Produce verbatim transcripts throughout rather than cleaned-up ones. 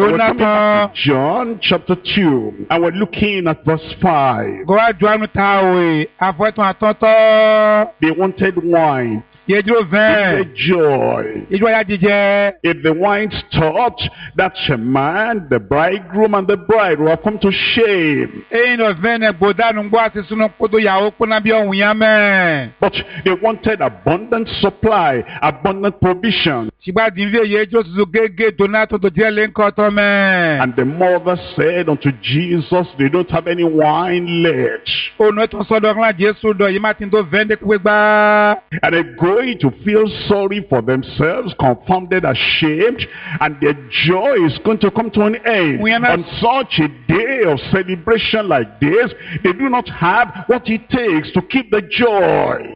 We're coming back to John chapter two, and we're looking at verse five. They wanted wine. With joy. If the wine stopped, that man, the bridegroom and the bride will come to shame. But they wanted abundant supply, abundant provision. And the mother said unto Jesus, they don't have any wine left. And they going to feel sorry for themselves, confounded, ashamed, and their joy is going to come to an end. On such a day of celebration like this, they do not have what it takes to keep the joy.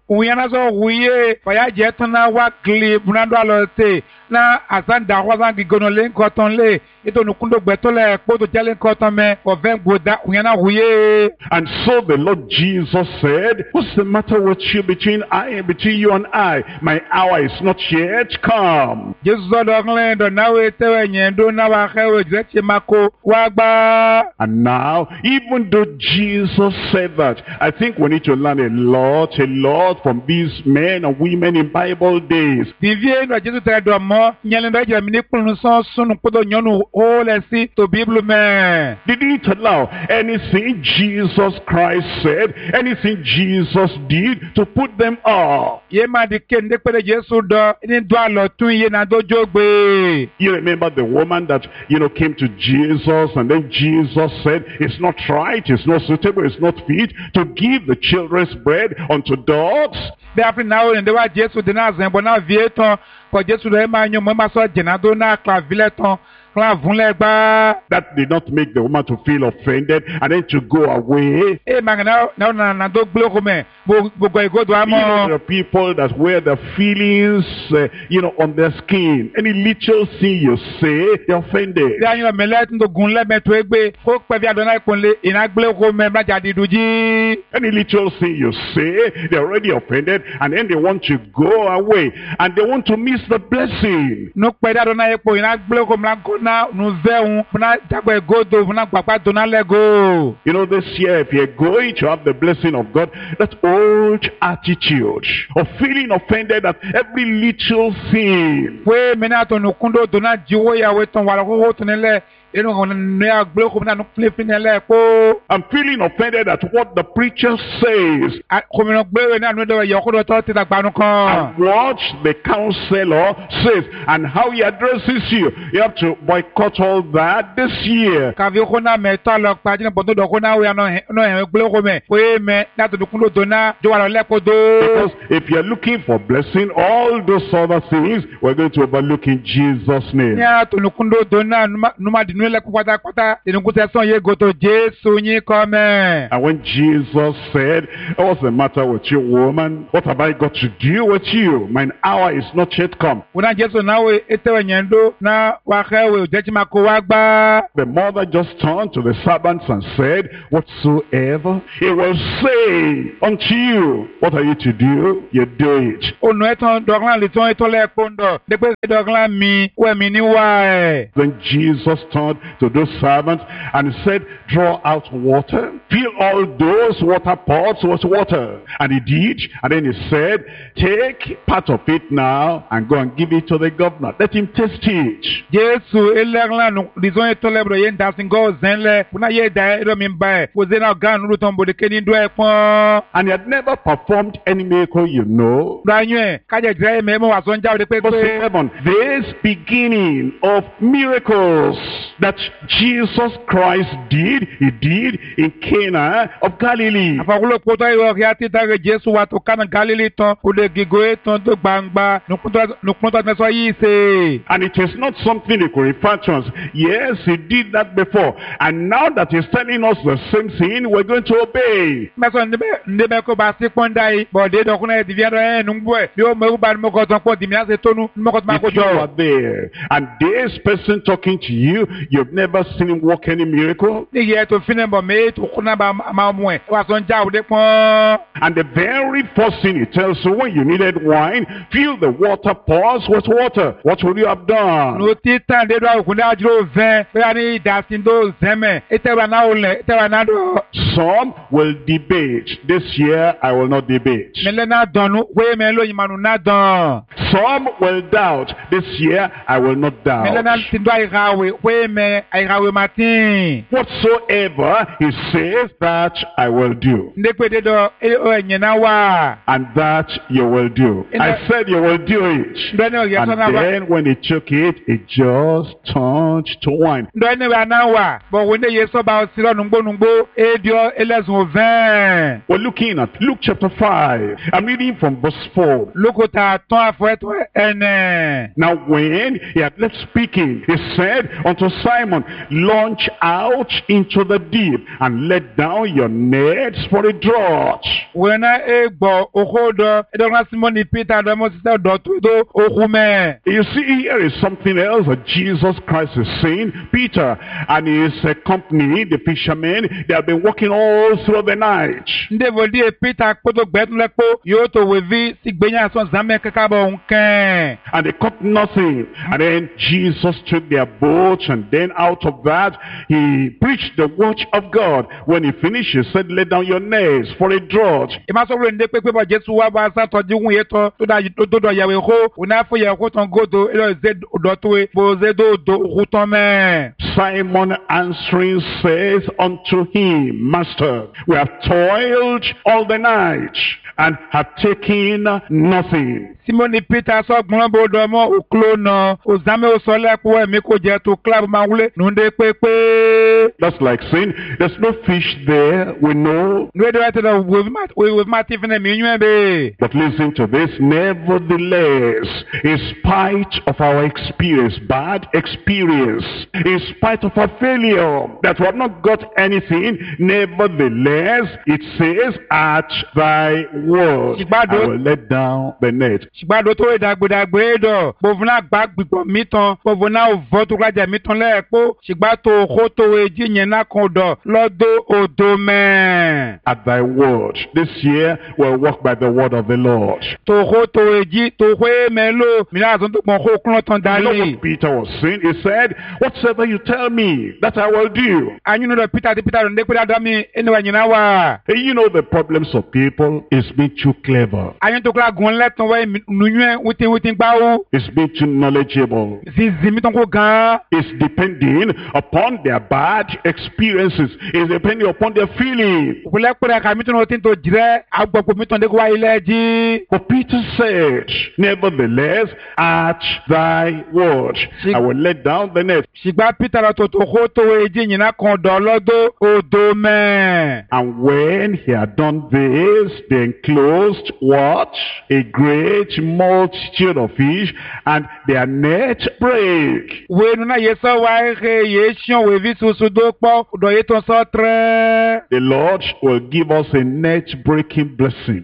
Na azanda wazan gigono len koton le ito nukundo betole kpoto jale koton me oven goda uyana huye. And so the Lord Jesus said, what's the matter with you between I between you and I? My hour is not yet come. Jesus dogle do nawe tewe nyendo na wa hewe jeche mako wagba. And now, even though Jesus said that, I think we need to learn a lot, a lot from these men and women in Bible days. Divie no Jesus te do mo nyelenda je mini kunu so sunu podo nyonu o le si to Bible me. They didn't allow anything Jesus Christ said, anything Jesus did to put them off. Ye ma di kende pele Jesus do ni do alo tun ye na do jogbe. You remember the woman that, you know, came to Jesus, and then Jesus said, it's not right, it's not suitable, it's not fit to give the children's bread unto dogs. Be after now and they were Jesus de na zen bona vieton for Jesus de ma nyo mo ma so jenado na clavileton. That did not make the woman to feel offended and then to go away. You know, the people that wear their feelings, uh, you know, on their skin. Any little thing you say, they're offended. Any little thing you say, they're already offended, and then they want to go away, and they want to miss the blessing. You know, this year, if you're going to have the blessing of God, that old attitude of feeling offended at every little thing. I'm feeling offended at what the preacher says, and what the counselor says, and how he addresses you. You have to boycott all that this year. Because if you're looking for blessing, all those other things, we're going to overlook in Jesus' name. And when Jesus said, what's the matter with you, woman? What have I got to do with you? Mine hour is not yet come. The mother just turned to the servants and said, whatsoever he will say unto you, what are you to do? You do it. Then Jesus turned to those servants and said, draw out water, fill all those water pots with water. And he did. And then he said, take part of it now and go and give it to the governor. Let him taste it. And he had never performed any miracle, you know. Verse seven, this beginning of miracles that Jesus Christ did, he did in Cana of Galilee. And it is not something he could refer to us. Yes, he did that before. And now that he's telling us the same thing, we're going to obey. If you are there, and this person talking to you you've never seen him work any miracle. Ní ìyẹn tó fi ní bọ̀ mí tó kún náà bá máa mú ẹ̀ wá sọ ń já òde pọ́n. And the very first thing he tells you, when you needed wine, fill the water pots with water. What would you have done? Nù tí tán dédú àwòkún dájú ló vẹ́ bóyá ní ìdásí tó zẹ́mẹ̀ ìtẹ̀wà náà ò lẹ̀ ìtẹ̀wà náà dọ̀. Some will debate. This year, I will not debate. Mẹ́lẹ́ náà dọ̀nù wéé mẹ́ lóyìn mànù náà dàn. Some will doubt. This year, I will not Mẹ́lẹ́ náà doubt. ti dọ́ àìráwé wéé mẹ́ àìráwé máa tíì. Whatsoever he says, that I will do. Ndé pé dédọ̀ ẹ̀yìn náà wà. And that you will do. In I the- said you will do it. Ndọ́ ẹni ọ̀yẹ́ And sọ́nà wà. then when he took it, it just turned to wine. Ndọ́ ẹni wà náà wà. Bọ̀ wọ́n ndé yẹ sọ́ba ọ̀sìrọ̀ nùgbónùgbó édiọ́ ẹlẹ́sùn òvẹ́n. We're looking at Luke chapter five. I'm reading from verse four. Lókòtà tán àfọ̀ẹ́tọ̀ ẹnẹ̀. Now when he had left speaking, he said unto Simon, launch out into the deep and let down your nets for a draught. Wọ́n náà ẹ gbọ́ okó dọ̀ ẹ̀dọ́gbọ́n Simoni Peter dọ́mọ́ sísẹ́ dọ̀ tó dó okú mẹ́. You see, here is something else that Jesus Christ is saying. Peter and his uh, company, the fishermen, they have been working all through the night. Ndé vòdì ẹ Peter kpótó gbẹ́tún lẹ́kpó yóò tó wèví sí gbẹ̀yìn àsán zàmẹ́ kẹ́kẹ́ bọ̀ nkẹ́. And they caught nothing. And then Jesus took their boat, and then out of that, he preached the word of God. When he finished, he said, lay down your nets for a draught. Ìmásọ̀rọ̀ ndé pépé bọ̀ Jésù wá bá sátọ̀ díhùn yẹ tọ́ tó dá tó dọ̀ yàwé hó òun náà fún yẹ kó tán gòdò ẹlọ́ ìzé dọ̀tún bó zé dó dò òkú tán mẹ́. Simon answering says unto him, Master, we have toiled all the night and have taken nothing. Simoni Peter sọ́gbọ́n bó dọ̀mọ́ òkúló nà òzàmẹ́ òsọ́lẹ́kùn ẹ̀mí kò jẹ́ tó kíláàbù máa wúlé nùdé pépé. That's like saying, there's no fish there, we know. Nùdé wá tẹ̀lé wèé má ti fi ní mi yún ẹ̀ bẹ́ẹ̀. But listen to this, nevertheless, in spite of our experience, bad experience, in spite of our failure, that we have not got anything, nevertheless, it says, at thy word, I will let down the net. Ṣùgbọ́n tó ìdàgbèdàgbè dọ̀ bòfin náà gbà gbìgbọ̀ mí tán bòfin náà vọ́ tó kájà mí tán lẹ́ẹ̀kọ́ ṣùgbọ́n tó kó tó èjì yẹn náà kan dọ̀ lọ́dọ̀ odò mẹ́. At thy word. This year, we'll walk by the word of the Lord. Tó kó tó èjì tó kó èmẹ́ lò mìíràn àtúntò pọ̀ kó kúrò tán You know dálé. what Peter was saying? He said, whatsoever you tell me, that I will do. Àyùnú dọ̀ Peter àti Peter ló ń dé pé dáadáa mi ẹni wà nyìnà wà. Hey, you know the problems of people is being too clever. Àyùn tó kúrò gùn lẹ́tàn wẹ́ nùyún wítín wítín gbáwó. It's being too knowledgeable. Zizi mi tán kó gan. It's depending upon their bad experiences. It's depending upon their feeling. Òkúlẹ̀ pẹ̀lẹ́ kà mí tán ó ti ń tó jìrẹ́ àgbọ̀pọ̀ mi tán dé kó wá ilẹ̀ jí. But Peter said, nevertheless, at thy word, I will let down the net. Ṣùgbọ́n Peter lọ tó tó kó tó èjì yìnyínná kan dọ̀ lọ́dọ̀ odò mẹ́. And when he had done this, they enclosed what? A great multitude of fish, and their net brake. Wénu náà yẹ sọ wá ẹ̀ yẹ ṣíọ̀ wèví soso dó pọ̀ ọ̀dọ̀ yẹ tán sọ trẹ́. The Lord will give us a net-breaking blessing.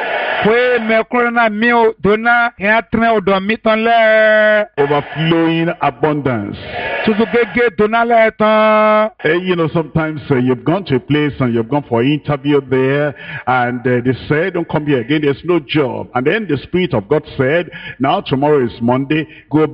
Pé mẹ́kúnrẹ́ náà mi ò dóná ẹ̀ tẹ́ ọ̀dọ̀ mi tán lẹ́. Overflowing abundance. Tuntun gégé dóná lẹ́ tán. Uh, you know, sometimes uh, you've gone to a place and you've gone for an interview there, and uh, they said, don't come here again, there's no job. And then the Spirit of God said, now tomorrow is Monday, go